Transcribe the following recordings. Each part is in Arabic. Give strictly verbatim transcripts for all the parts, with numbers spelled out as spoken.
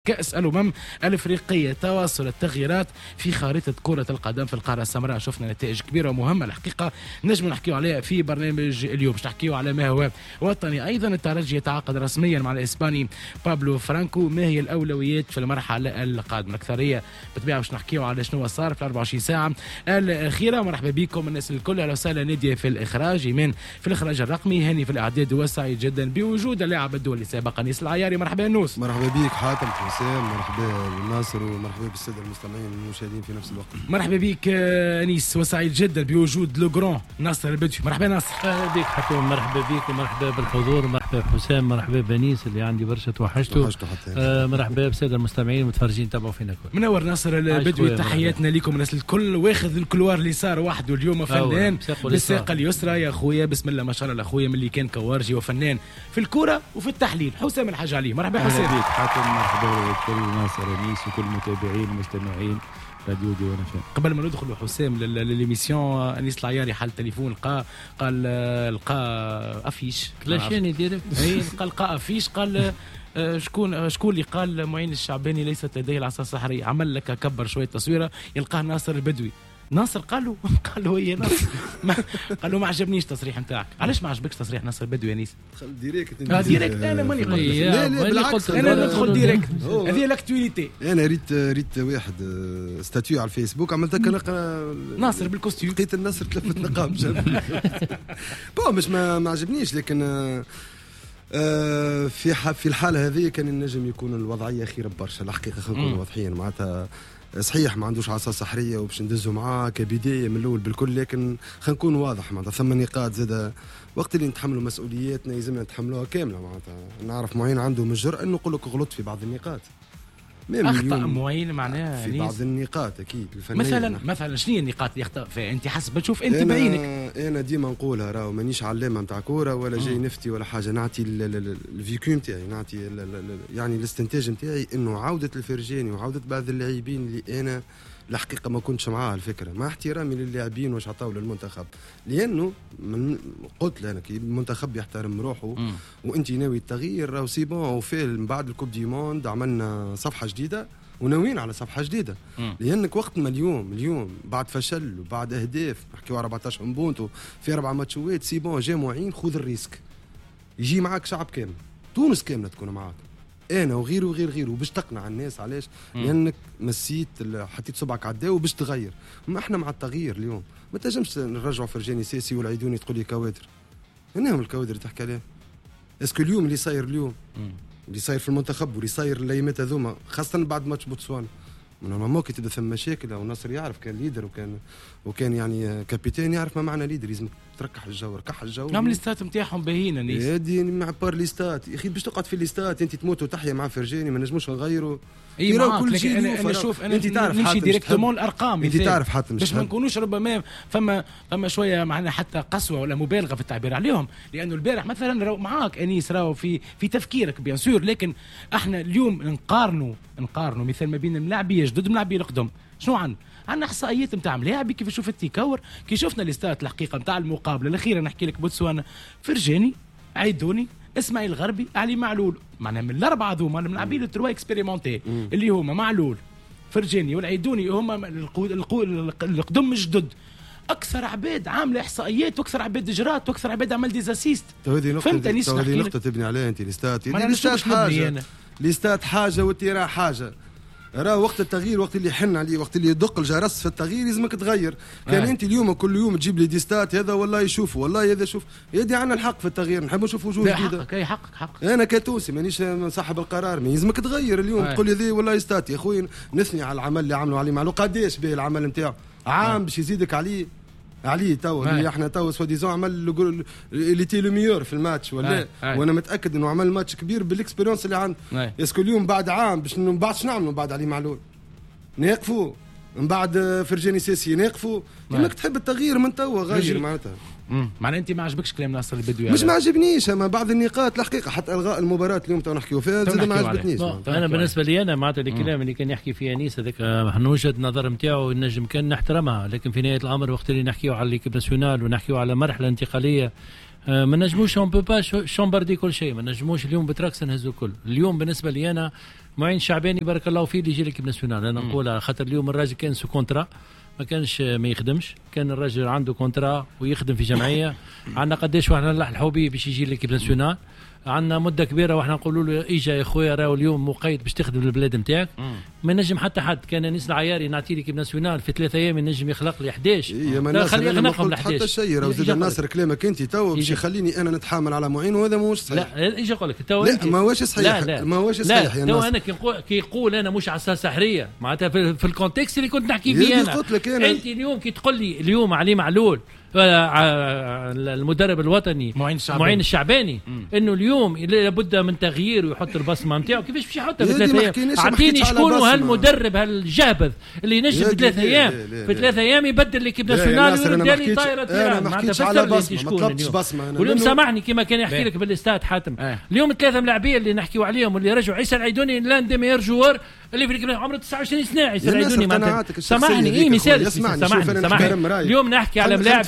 كأس الأمم الأفريقية، تواصل التغييرات في خارطة كرة القدم في القارة السمراء. شفنا نتائج كبيرة ومهمة الحقيقة نجم نحكيو عليها في برنامج اليوم. باش نحكيو على ما هو وطني. أيضا الترجي يتعاقد رسميا مع الإسباني بابلو فرانكو. ما هي الأولويات في المرحلة القادمة؟ الأكثرية بالطبيعة باش نحكيو على شنو صار في أربعة وعشرين ساعة الأخيرة. مرحبا بكم الناس الكل. أهلا وسهلا. نادية في الإخراج، إيمان في الإخراج الرقمي، هاني في الإعداد، وسعيد جدا بوجود اللاعب الدولي السابق أنيس العياري. مرحبا نوس. مرحبا بك حاتم حسام، مرحبا بالناصر، ومرحبا بالساده المستمعين والمشاهدين في نفس الوقت. مرحبا بك انيس، وسعيد جدا بوجود لو جران ناصر البدوي. مرحبا ناصر. اهلا بك حتى، مرحبا بك ومرحبا بالحضور، مرحبا بحسام، مرحبا بنيس اللي عندي برشا توحشته. آه مرحبا بالساده المستمعين المتفرجين تابعوا فينا كل. منور ناصر البدوي، تحياتنا لكم الناس الكل. واخذ الكلوار اللي صار وحده اليوم فنان بالساقه اليسرى يا خويا. بسم الله ما شاء الله اخويا من اللي كان كوارجي وفنان في الكوره وفي التحليل. حسام الحاج علي. مرحبا حسام. اهلا بك حاتم، مرحبا بكل ناصر انيس وكل المتابعين والمستمعين راديو ديوان فهم. قبل ما ندخلوا حسام للميسيون، انيس العياري حل تليفون لقى قال لقى افيش كلاشيني ديريكت. اي قال لقى افيش قال شكون شكون اللي قال معين الشعباني ليست لديه العصا السحريه. عمل لك كبر شويه تصويره يلقاه ناصر البدوي. ناصر قال له قال له هي ناصر قال له ما عجبنيش التصريح نتاعك. علاش ما عجبكش تصريح ناصر البدوي انيس؟ ديريكت اه ديريكت. انا ماني قلت لا لا بالعكس، انا ندخل ديريكت. هذه لاكتواليتي. انا ريت ريت واحد ستاتيو على الفيسبوك، عملت هكا ناصر بالكوستيم، لقيت الناصر تلفت نقاب بون مش ما, ما عجبنيش، لكن آه في في الحاله هذه كان النجم يكون الوضعيه خير برشا الحقيقه. خلينا نكونوا واضحين، معناتها صحيح ما عندوش عصا سحريه وباش ندزوا معاه كبدايه من الاول بالكل، لكن خلينا نكون واضح معناتها ثم نقاط زاده وقت اللي نتحملوا مسؤولياتنا يلزمنا نتحملوها كامله. معناتها نعرف معين عنده من الجرأه انه يقول لك غلط في بعض النقاط، اخطا معين معناها في بعض النقاط اكيد. مثلا مثلا شنو هي النقاط اللي اخطا فيها انت حسب تشوف انت بعينك؟ انا ديما نقولها، راهو مانيش علامه نتاع كوره ولا جاي نفتي ولا حاجه، نعطي الفيكو نتاعي، نعطي يعني الاستنتاج نتاعي انه عوده الفرجاني وعوده بعض اللاعبين اللي انا الحقيقه ما كنتش معاه الفكره، مع احترامي للاعبين واش عطاو للمنتخب، لانه من قلت انا كي المنتخب يحترم روحه وانت ناوي التغيير راهو سي بون. وفي من بعد الكوب دي موند عملنا صفحه جديده وناويين على صفحه جديده، لانك وقت ما اليوم اليوم بعد فشل وبعد اهداف نحكيو على أربعطاش بونتو في اربع ماتشات، سي بون جا معين خذ الريسك، يجي معك شعب كامل، تونس كامله تكون معك، انا وغيره وغير غيره، باش تقنع الناس. علاش؟ لانك مسيت حطيت صبعك على الداء وباش تغير. ما احنا مع التغيير اليوم، ما تنجمش نرجعوا فرجاني ساسي والعيدوني تقول لي كوادر. انهم الكوادر اللي تحكي عليها؟ اسكو اليوم اللي صاير اليوم اللي صاير في المنتخب واللي صاير الايامات هذوما خاصه بعد ماتش بوتسوانا، نورمالمون كي تبدا ثم مشاكل، او ناصر يعرف كان ليدر وكان وكان يعني كابيتان، يعرف ما معنى ليدر، لازم تركح الجو، ركح الجو. نعم ليستات نتاعهم باهيين نيس. هادي مع بار ليستات يا اخي، باش تقعد في ليستات انت تموت وتحيا مع فرجاني، ما نجموش نغيروا. اي معاك، لكن انا, أنا شوف انا انت تعرف نمشي ديريكتومون الارقام، انت تعرف حتى باش ما نكونوش ربما فما فما شويه معنا حتى قسوه ولا مبالغه في التعبير عليهم، لانه البارح مثلا راهو معاك انيس راهو في في تفكيرك بيان سور، لكن احنا اليوم نقارنوا نقارنوا مثال ما بين ملاعبيه جدد وملاعبيه القدم. شنو عندنا؟ عندنا احصائيات نتاع ملاعبي كيف شوف التيكور، كي شفنا ليستات الحقيقه نتاع المقابله الاخيره نحكي لك بوتسوانا، فرجاني، عيدوني، اسماعيل الغربي، علي معلول، معناها من الاربعه ذوما الملاعبين التروا اكسبيريمونتي اللي هما معلول فرجاني والعيدوني هما القدم الجدد، اكثر عباد عامله احصائيات واكثر عباد اجرات واكثر عباد عمل ديزاسيست. فهمتني؟ هذه نقطه تبني عليها انت ليستات. ليستات حاجه ليستات حاجه والتيرا حاجه. راه وقت التغيير، وقت اللي يحن عليه، وقت اللي يدق الجرس في التغيير لازمك تغير. كان آه. انت اليوم كل يوم تجيب لي ديستات هذا والله يشوفوا والله هذا شوف، يدي عنا الحق في التغيير، نحب نشوف وجوه جديده. حقك اي حقك حقك. انا كتونسي مانيش صاحب القرار، ما لازمك تغير اليوم. آه. تقول لي ذي والله ستات يا خويا، نثني على العمل اللي عملوا عليه معلوم، قداش به العمل نتاعو عام باش يزيدك عليه عليه تو اللي احنا تو سوا ديزون عمل اللي تي لو ميور في الماتش ولا آه. وانا متاكد انه عمل ماتش كبير بالاكسبيريونس اللي عنده. آه. اسكو اليوم بعد عام باش من بعد شنو نعملوا بعد علي معلول؟ ناقفوا من بعد فرجاني ساسي ناقفوا. انك تحب التغيير من توا غير معناتها. معناها انت ما عجبكش كلام ناصر البدوي؟ مش ما عجبنيش، اما بعض النقاط الحقيقه حتى الغاء المباراه اليوم تو نحكيو فيها زاد ما عجبتنيش. انا بالنسبه لي انا معناتها الكلام اللي كان يحكي فيه انيس هذاك من وجهه النظر نتاعو النجم كان نحترمها، لكن في نهايه الامر وقت اللي نحكيو على ليكيب ناسيونال ونحكيو على مرحله انتقاليه ما نجموش اون بو با شامبردي كل شيء، ما نجموش اليوم بتراكس نهزوا الكل. اليوم بالنسبه لي انا معين الشعباني بارك الله فيه اللي يجي لك ناسيونال. انا نقولها خاطر اليوم الراجل كان سو كونترا، ما كانش ما يخدمش، كان الراجل عنده كونترا ويخدم في جمعيه. عندنا قداش واحنا نلحقوا به باش يجي لك ناسيونال، عندنا مده كبيره واحنا نقولوا له اجا يا خويا راهو اليوم مقيد باش تخدم البلاد نتاعك. ما نجم حتى حد كان انيس العياري نعطي لك ناسيونال في ثلاثة ايام ينجم يخلق لي احد عشر. لا خليه يخلقهم حتى شيء. راهو زيد الناصر كلامك انت تو باش يخليني انا نتحامل على معين وهذا ماهوش صحيح. لا ايش نقول لك تو لا ماهوش صحيح. لا لا ماهوش صحيح يا ناصر. تو انا كي نقول كي يقول انا مش عصا سحريه معناتها في, في الكونتكست اللي كنت نحكي فيه انا. قلت لك انا انت اليوم كي تقول لي اليوم علي معلول المدرب الوطني معين الشعباني, معين الشعباني انه اليوم لابد من تغيير ويحط البصمه نتاعو. كيفاش باش يحطها في ثلاثة ايام؟ اعطيني شكون هالمدرب هالجهبذ اللي ينجم في ثلاثة ايام في ثلاثة ايام يبدل ليكيب ناسيونال ويرد لي طايره تيران. معناتها فكر لي انت شكون واليوم سامحني كما كان يحكي لك بالاستاد حاتم. اليوم ثلاثه ملاعبيه اللي نحكيو عليهم واللي رجعوا عيسى العيدوني لان دي ميور جوار اللي في عمره تسعة وعشرين سنه. عيسى العيدوني معناتها سامحني اي مثال سامحني سامحني اليوم نحكي على ملاعب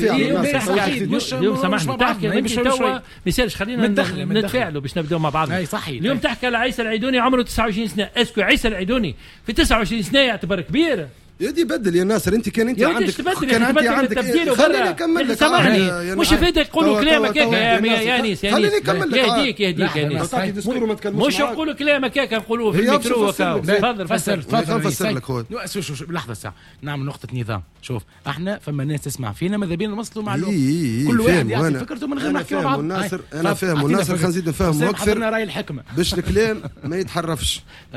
اليوم سامحني تحكي انت توا مثالش خلينا نتفاعلوا باش نبداو مع بعض. اليوم تحكي على عيسى العيدوني عمره تسعة وعشرين سنه. اسكو عيسى العيدوني في تسعة وعشرين سنه يعتبر كبير؟ يدي بدل يا ناصر. انت كان انت عندك كان انت عندك خليني نكمل لك. سامحني مش فايدك تقولوا كلامك هكا يا انيس. خليني نكمل لك. يهديك يهديك يا انيس. مش نقولوا كلامك هكا نقولوه في الميكرو هكا. تفضل فسر تفضل نفسر لك خويا. شوف شوف لحظه ساعه نعمل نقطه نظام. شوف احنا فما ناس تسمع فينا ماذا بينا نوصلوا معلومه. كل واحد يعطي فكرته من غير ما نحكيو مع بعض. الناصر انا فاهم والناصر خلينا نزيد نفهموا اكثر راي الحكمه باش الكلام ما يتحرفش.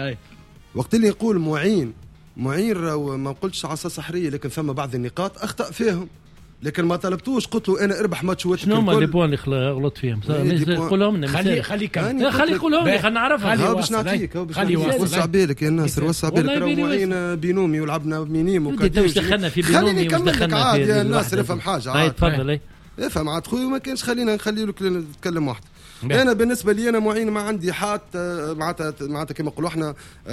وقت اللي يقول معين معين راهو ما قلتش عصا سحريه، لكن ثم بعض النقاط اخطا فيهم، لكن ما طلبتوش قلت له انا اربح ماتشوات. شنو هما لي بوان اللي غلط فيهم؟ قولهم لنا. خلي خلي كم خلي يقولهم لي خلينا نعرفها. باش نعطيك خلي وسع بالك يا ناصر وسع بالك. راهو معين بينومي ولعبنا بمينيم وكذا. واش دخلنا في بينومي؟ خليني نكمل لك عاد يا ناصر. افهم حاجه عاد. تفضل. افهم عاد خويا ما كانش خلينا نخلي لك نتكلم واحد. انا بالنسبه لي انا معين ما عندي حات معناتها معناتها كما نقولوا احنا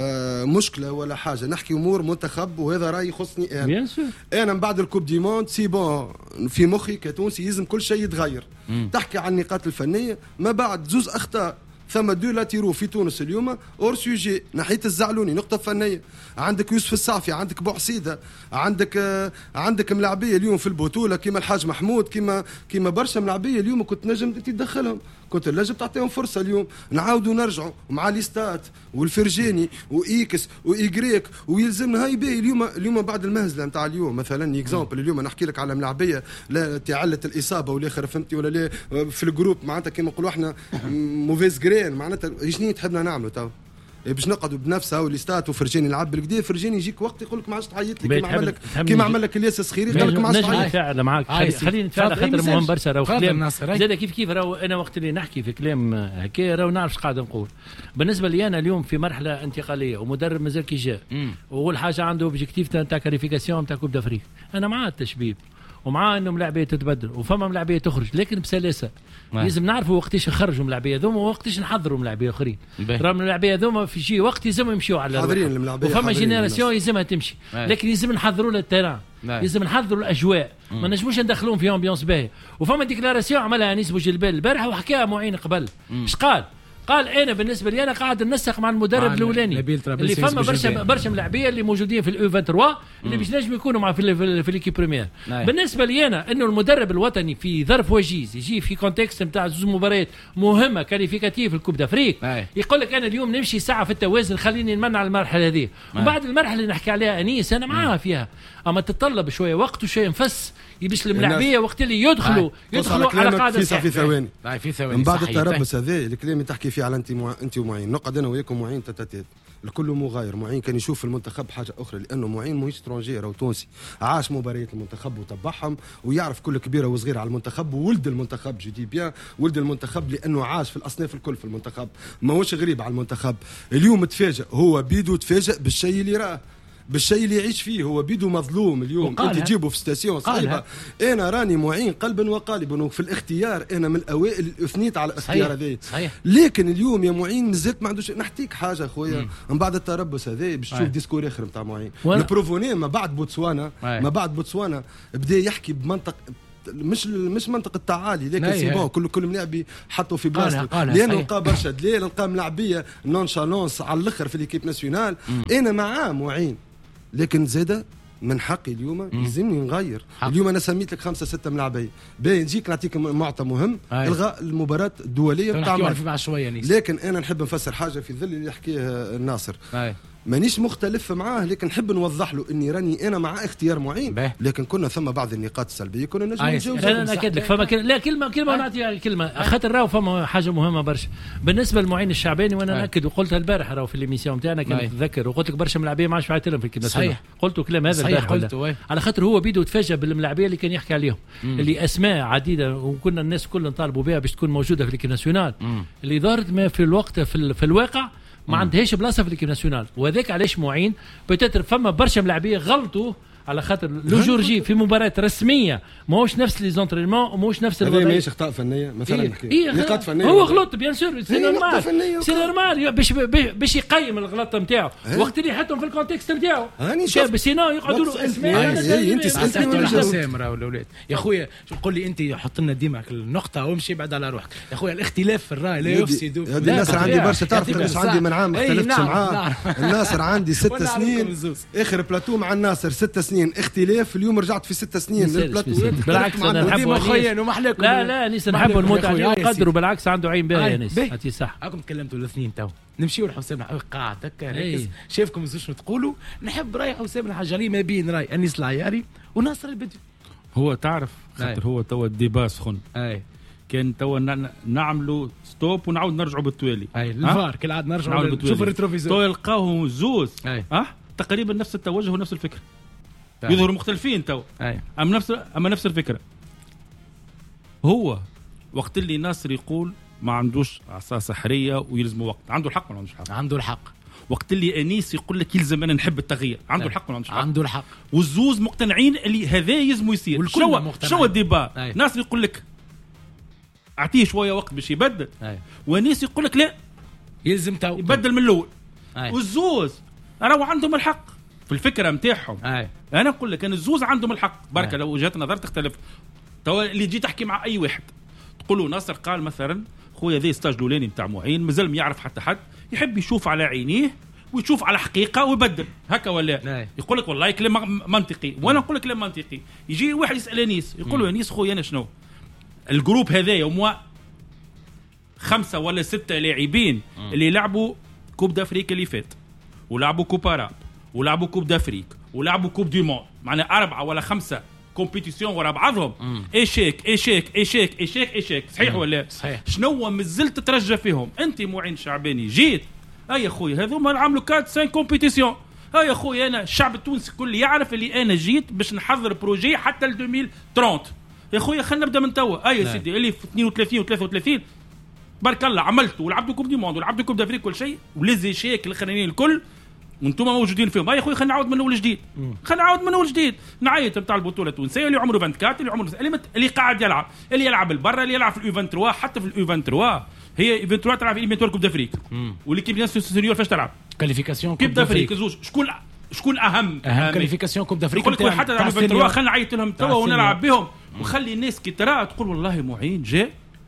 مشكله ولا حاجه. نحكي امور منتخب وهذا راي يخصني انا. انا من بعد الكوب دي موند سي بون في مخي كتونسي يلزم كل شيء يتغير. تحكي عن النقاط الفنيه ما بعد زوز اخطاء. ثم دو لاتيرو في تونس اليوم اور سوجي ناحيه الزعلوني نقطه فنيه. عندك يوسف الصافي، عندك بوعسيده، عندك آه عندك ملاعبيه اليوم في البطوله كيما الحاج محمود، كيما كيما برشا ملاعبيه اليوم كنت نجم تدخلهم، كنت نجم تعطيهم فرصه. اليوم نعاودوا نرجعوا مع ليستات والفرجاني وايكس وايغريك ويلزمنا هاي باهي. اليوم اليوم بعد المهزله نتاع اليوم مثلا اكزامبل اليوم نحكي لك على ملاعبيه لا تعلة الاصابه والاخر فهمتي ولا لا في الجروب معناتها كيما نقولوا احنا موفيز جرين معناتها شنو تحبنا نعملوا تو باش نقعدوا بنفسها وليستات وفرجاني يلعب بالكدا. فرجاني يجيك وقت يقول لك ما عادش تعيط لي كيما عمل لك كيما عمل لك الياس الصخيري قال لك ما عادش تعيط. نتفاعل معاك خلينا نتفاعل خاطر مهم برشا. راهو كلام زاد كيف كيف راهو انا وقت اللي نحكي في كلام هكا راهو نعرف اش قاعد نقول. بالنسبه لي انا اليوم في مرحله انتقاليه ومدرب مازال كي جاء واول حاجه عنده اوبجيكتيف تاع كاريفيكاسيون تاع كوب دافريك. انا مع التشبيب ومعاه انه ملاعبيه تتبدل وفما ملاعبيه تخرج لكن بسلاسه. لازم نعرفوا وقتاش نخرجوا ملاعبيه ذوما ووقتاش نحضروا ملاعبيه اخرين. راه الملاعبيه ذوما في شي وقت يلزم يمشيوا على حاضرين الملاعبيه وفما جينيراسيون يلزمها تمشي. لكن لازم نحضروا للتيران، لازم نحضروا الاجواء، ما نجموش ندخلوهم في امبيونس باهي. وفما ديكلاراسيون عملها انيس بوجلبال البارح وحكاها معين قبل. اش قال؟ قال انا بالنسبه لي انا قاعد ننسق مع المدرب الاولاني اللي فما برشا برشا ملاعبيه اللي موجودين في الاو ثلاثة وعشرين اللي باش نجم يكونوا مع في, في, في ليكيب بريمير. بالنسبه لي انا انه المدرب الوطني في ظرف وجيز يجي في كونتكست نتاع زوج مباريات مهمه كاليفيكاتيف في الكوب دافريك يقول لك انا اليوم نمشي ساعه في التوازن خليني نمنع المرحله هذه. ومن بعد المرحله اللي نحكي عليها انيس انا معاها فيها اما تتطلب شويه وقت وشويه نفس باش الملاعبيه وقت اللي يدخلوا يدخلوا على قاعده في في ثواني في ثواني من بعد التربص هذا الكلام اللي تحكي فيه على انت مع... انت ومعين نقعد انا وياكم معين تتاتات الكل مغاير. معين كان يشوف المنتخب حاجه اخرى لانه معين ماهيش سترونجير او تونسي، عاش مباريات المنتخب وتبعهم ويعرف كل كبيره وصغيره على المنتخب وولد المنتخب. جي دي بيان ولد المنتخب لانه عاش في الاصناف الكل في المنتخب ماهوش غريب على المنتخب. اليوم تفاجئ هو بيدو تفاجئ بالشيء اللي راه بالشيء اللي يعيش فيه. هو بيدو مظلوم اليوم انت تجيبه في ستاسيون صعيبه. انا راني معين قلبا وقالبا وفي الاختيار انا من الاوائل اللي اثنيت على الاختيار هذا. لكن اليوم يا معين مازلت ما عندوش. نحكيك حاجه خويا من بعد التربص هذا باش تشوف ديسكور اخر نتاع معين. البروفوني ما بعد بوتسوانا ما بعد بوتسوانا بدا يحكي بمنطق مش مش منطقه تعالي لكن سي بون كل كل ملاعبي حطوا في بلاصته لانه لقى برشا دليل لقى ملاعبيه نونشالونس على الاخر في ليكيب ناسيونال. انا معاه معين لكن زاده من حقي اليوم يلزمني نغير حق. اليوم انا سميت لك خمسه سته ملاعبيه باهي نجيك نعطيك معطى مهم الغاء المباراه الدوليه بتاع لكن انا نحب نفسر حاجه في ظل اللي يحكيه الناصر. مانيش مختلف معاه لكن نحب نوضح له اني راني انا مع اختيار معين بيه. لكن كنا ثم بعض النقاط السلبيه كنا نجم نجاوب. انا اكد لك فما لا كلمه كلمه نعطيها كلمه خاطر راهو فما حاجه مهمه برشا بالنسبه للمعين الشعباني وانا ناكد وقلتها البارح راهو في الميسيون نتاعنا كنت نتذكر وقلت لك برشا ملاعبيه ما عادش فايت لهم في الكلمه قلت كلام هذا البارح على خاطر هو بيدو تفاجئ بالملاعبيه اللي كان يحكي عليهم مم. اللي اسماء عديده وكنا الناس كلنا نطالبوا بها باش تكون موجوده في ليكيب ناسيونال اللي دارت ما في الوقت في, في الواقع ما عندهاش بلاصه في ليكيب ناسيونال وهذاك علاش معين بتاتر فما برشا ملاعبيه غلطوا على خاطر لو جورجي في مباراه رسميه ماهوش نفس لي زونترينمون وماهوش نفس الوضع ماهيش اخطاء فنيه مثلا إيه إيه نقاط فنيه هو غلط بيان سور سي نورمال سي نورمال باش باش يقيم الغلطه نتاعو وقت اللي يحطهم في الكونتكست نتاعو شاب سينو يقعدوا له اسماء انت سالتني حسام راهو الاولاد يا خويا قول لي انت حط لنا ديما النقطه وامشي بعد على روحك يا خويا الاختلاف في الراي لا يفسد. الناس عندي برشا تعرف الناس عندي من عام اختلفتش معاه الناصر عندي ست سنين اخر بلاتو مع الناصر ست سنين اختلاف اليوم رجعت في ست سنين بالعكس انا نحب لا لا نيس نحب نموت عليه ونقدروا بالعكس عنده عين باهي يا نيس انت صح راكم تكلمتوا الاثنين تو نمشيو لحسام قاعد هكا شايفكم مازلتوش تقولوا نحب راي حسام الحجري ما بين راي انيس العياري وناصر البدوي. هو تعرف خاطر هو توا الديبا سخن اي كان توا نعملوا ستوب ونعاود نرجعوا بالتوالي اي الفار كل عاد نرجعوا نشوف الريتروفيزور تو يلقاوهم زوز اه تقريبا نفس التوجه ونفس الفكره يظهروا مختلفين تو اما نفس اما نفس الفكره. هو وقت اللي ناصر يقول ما عندوش عصا سحريه ويلزمه وقت عنده الحق ولا ما عندوش الحق؟ عنده الحق. وقت اللي انيس يقول لك يلزم انا نحب التغيير عنده الحق ولا ما عندوش الحق؟ عنده الحق. والزوز مقتنعين اللي هذا يلزم يصير. شو شو الديبا؟ ناصر يقول لك اعطيه شويه وقت باش يبدل وانيس يقول لك لا يلزم تو يبدل من الاول. والزوز راهو عندهم الحق في الفكره نتاعهم. انا نقول لك انا الزوز عندهم الحق بركه لو وجهات نظر تختلف. تو اللي تجي تحكي مع اي واحد تقول له ناصر قال مثلا خويا ذي ستاج الاولاني نتاع معين مازال ما يعرف حتى حد يحب يشوف على عينيه ويشوف على حقيقه ويبدل هكا ولا يقول لك والله كلام منطقي وانا نقول لك كلام منطقي. يجي واحد يسال انيس يقول له انيس خويا انا شنو الجروب هذايا وموا خمسه ولا سته لاعبين اللي لعبوا كوب دافريك اللي فات ولعبوا كوب اراب ولعبوا كوب دافريك ولعبوا كوب دي مون معناها أربعة ولا خمسة كومبيتيسيون ورا بعضهم ايشيك ايشيك ايشيك ايشيك ايشيك صحيح ولا صحيح. شنو مازلت تترجى فيهم انت معين شعباني جيت اي خويا هذوما عملوا أربعة خمسة كومبيتيسيون اي خويا انا الشعب التونسي الكل يعرف اللي انا جيت باش نحضر بروجي حتى ل ألفين وثلاثين يا خويا خلينا نبدا من توا اي سيدي اللي في اثنين وثلاثين و ثلاثة وثلاثين بارك الله عملت ولعبتوا كوب دي موند ولعبتوا كوب دافريك كل شيء وليزي شيك الاخرانيين الكل وانتم موجودين فيهم يا اخوي خلينا نعاود من اول جديد خلينا نعاود من اول جديد نعيط نتاع البطوله التونسيه اللي عمره أربعة وعشرين اللي عمره اللي, مت... اللي قاعد يلعب اللي يلعب البرا اللي يلعب في اليو ثلاثة وعشرين حتى في اليو ثلاثة وعشرين هي يو ثلاثة وعشرين تلعب في اليمينتور كوب دافريك والكيب ناسيون سينيور فاش تلعب كاليفيكاسيون كوب دافريك زوج شكون شكون اهم اهم كاليفيكاسيون كوب دافريك يقول لك حتى يو ثلاثة وعشرين خلينا نعيط لهم توا ونلعب بهم وخلي الناس كي ترى تقول والله معين جاء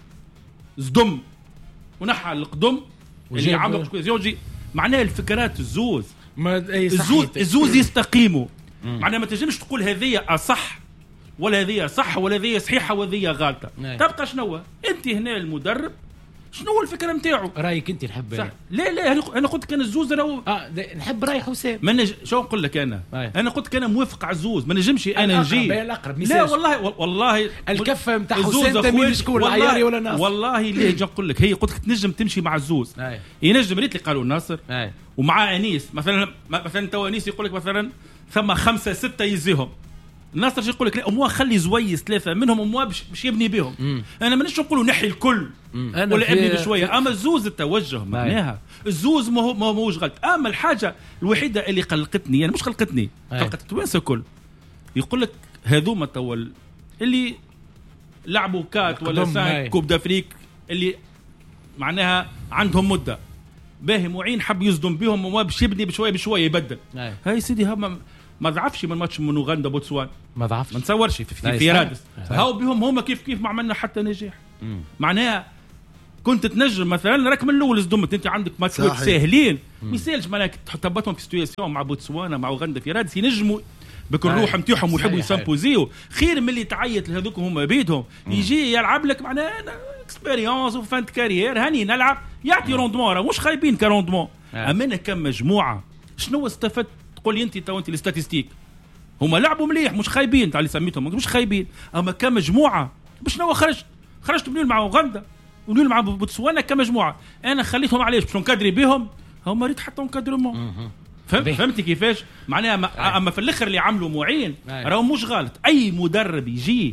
زدم ونحى القدم اللي عملوا كويزيون جي معناها الفكرات الزوز ما الزوز الزوز يستقيموا معناها ما تنجمش تقول هذه اصح ولا هذه صح ولا هذه صحيحه وهذه غلطه تبقى شنو انت هنا المدرب شنو الفكره نتاعو رايك انت نحب لا لا انا قلت كان الزوز راهو اه نحب راي حسام ما نج... شو نقول لك انا آه. انا قلت كان موافق على الزوز ما نجمش انا نجي لا والله والله الكفه نتاع حسام تميل شكون العياري ولا ناصر والله اللي نجي نقول لك هي قلت لك تنجم تمشي مع الزوز آه. ينجم ريت اللي قالوا الناصر آه. ومع انيس مثلا مثلا تو انيس يقول لك مثلا ثم خمسه سته يزيهم الناس تجي يقول لك لا اموا خلي زويس ثلاثه منهم اموا باش يبني بهم مم. انا مانيش نقولوا نحي الكل ولا ابني بشويه اما الزوز التوجه معناها الزوز ما هو ما هوش غلط. اما الحاجه الوحيده اللي قلقتني يعني مش قلقتني قلقت التوانسه الكل يقول لك هذوما تول اللي لعبوا كات ولا سان كوب دافريك اللي معناها عندهم مده باهي معين حب يصدم بهم وما باش يبني بشويه بشويه يبدل هاي سيدي هم ما ضعفش من ماتش من اوغندا بوتسوان، ما ضعفش، ما نتصورش في, في, في رادس. هاو بهم هما كيف كيف ما عملنا حتى نجاح. مم. معناها كنت تنجم مثلا راك من الاول صدمت انت عندك ماتشات ساهلين ما يسالش معناها تحطبتهم في سيتوياسيون مع بوتسوانا مع اوغندا في رادس ينجموا بكل الروح نتاعهم ويحبوا يسامبوزيو خير من اللي تعيط لهذوك هما بيدهم يجي يلعب لك معناها اكسبيريونس وفانت كارير هاني نلعب يعطي روندمون مش خايبين كروندمون. اما انا كمجموعه شنو استفدت؟ تقول لي انت تو انت الاستاتيستيك هما لعبوا مليح مش خايبين تاع اللي سميتهم مش خايبين، اما كمجموعه شنو خرجت خرجت بنول مع اوغندا ونول مع بوتسوانا كمجموعه انا خليتهم علاش باش نكادري بهم هما ريت حتى نكادرمون. فهمت فهمتي كيفاش معناها ما اما في الاخر اللي عملوا معين راهو مش غلط. اي مدرب يجي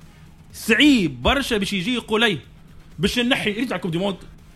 صعيب برشا باش يجي يقول لي باش نحي ريت على كوب دي موند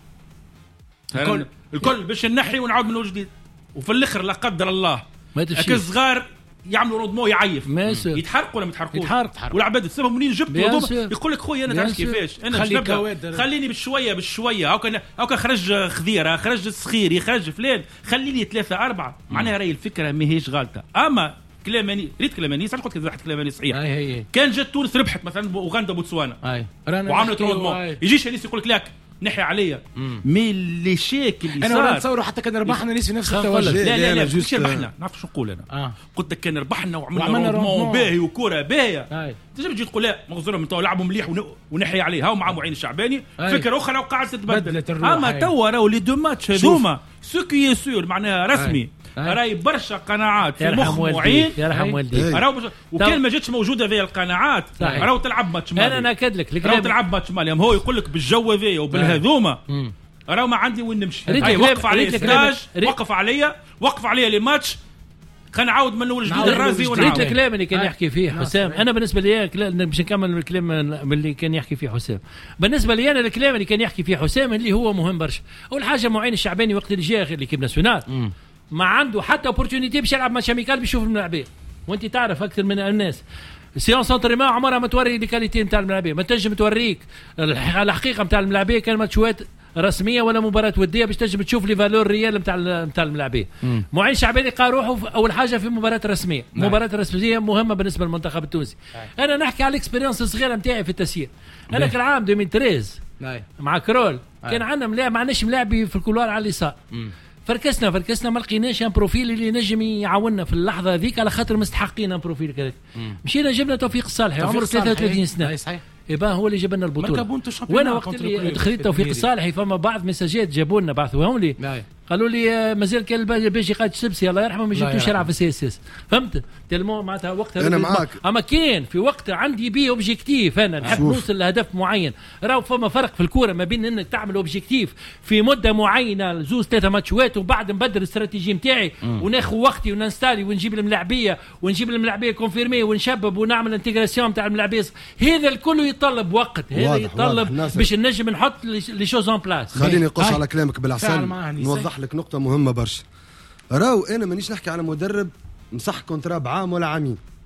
الكل الكل باش نحي ونعاود من اول جديد وفي الاخر لا قدر الله هكا صغار يعملوا روندمون يعيف يتحرقوا ولا ما يتحرقوش يتحرق والعباد السبب منين جبت يقول لك خويا انا تعرف كيفاش انا باش نبدا خليني بالشويه بالشويه هاكا هاكا خرج خضيره خرج الصغير يخرج فلان خلي لي ثلاثه اربعه معناها راهي الفكره ماهيش غلطه. اما كلاماني ريت كلاماني صح قلت لك واحد كلاماني صحيح هي هي. كان جات تونس ربحت مثلا اوغندا بوتسوانا وعملت روندمون يجيش انيس يقول لك لاك نحي عليا مي اللي شاكل اللي صار انا نتصور حتى كان ربحنا نيس في نفس التوجه. لا لا لا مش ربحنا نعرف شو نقول انا آه. قلت لك كان ربحنا وعملنا روندمون باهي وكره باهيه تجي تجي تقول لا مغزرهم انتوا لعبوا مليح ونحي عليه هاو مع معين الشعباني فكره اخرى وقعدت تتبدل. اما توا راهو لي دو ماتش هذوما سو كي سور معناها رسمي راهي برشا قناعات في مخ معين يرحم والديك وكان ما جاتش موجوده هذه القناعات راهو تلعب ماتش مالي انا ناكد لك راهو تلعب ماتش مالي هو يقول لك بالجو هذايا وبالهذوما راهو ما عندي وين نمشي هاي وقف عليا ستاج وقف عليا وقف عليا لي ماتش خلينا نعاود من اول جديد الرازي ونعاود الكلام اللي كان يحكي فيه حسام. انا بالنسبه لي باش نكمل الكلام اللي كان يحكي فيه حسام. بالنسبه لي انا الكلام اللي كان يحكي فيه حسام اللي هو مهم برشا. اول حاجه معين الشعباني وقت اللي جا غير ليكيب ناسيونال ما عنده حتى اوبورتونيتي باش يلعب ماتش اميكال بيشوف الملاعبيه وانت تعرف اكثر من الناس سيونس انطريمون عمرها ما توري لي كاليتي نتاع الملاعبيه ما تنجم توريك الحقيقه نتاع الملاعبيه كان ماتشات رسميه ولا مباراه وديه باش تنجم تشوف لي فالور ريال نتاع نتاع الملاعبيه. معين شعباني لقى روحه اول حاجه في مباراه رسميه نعم. مباراه رسميه مهمه بالنسبه للمنتخب التونسي. انا نحكي على الاكسبيرينس الصغيره نتاعي في التسيير. انا في العام ألفين وثلاثة عشر مع كرول كان عندنا ملاعب ما عندناش ملاعبي في الكولوار على اليسار فركسنا فركسنا ما لقيناش ان بروفيل اللي نجم يعاوننا في اللحظه هذيك على خاطر مستحقين ان بروفيل كذا. مشينا جبنا توفيق الصالحي عمره ثلاثة وثلاثين سنه يبقى هو اللي جاب لنا البطوله. وانا وقت اللي دخلت توفيق الصالحي فما بعض مساجات جابوا لنا بعثوهم لي قالوا لي مازال كان الباجي قاعد السبسي الله يرحمه ما جبتوش يلعب في السي اس اس فهمت تلمو معناتها وقتها انا معاك. اما كان في وقت عندي بي اوبجيكتيف انا نحب نوصل لهدف معين. راهو فما فرق في الكوره ما بين انك تعمل اوبجيكتيف في مده معينه زوز ثلاثه ماتشات وبعد نبدل الاستراتيجيه نتاعي وناخذ وقتي وننستالي ونجيب الملاعبيه ونجيب الملاعبيه كونفيرمي ونشبب ونعمل انتجراسيون تاع الملاعبيه. هذا الكل يتطلب وقت هذا يتطلب باش نجم نحط لي شوز اون بلاس. خليني نقص على كلامك بالعسل نوضح لك نقطة مهمة برشا. راو أنا مانيش نحكي على مدرب مسح كونترا بعام ولا عامين